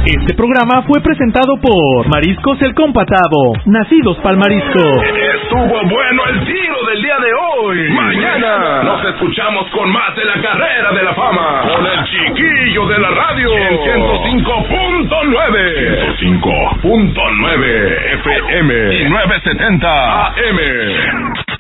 Este programa fue presentado por Mariscos El Compatado, nacidos pa'l marisco. Estuvo bueno el tiro del día de hoy. Mañana nos escuchamos con más de la carrera de la fama, con el chiquillo de la radio, en 105.9 FM y 970 AM.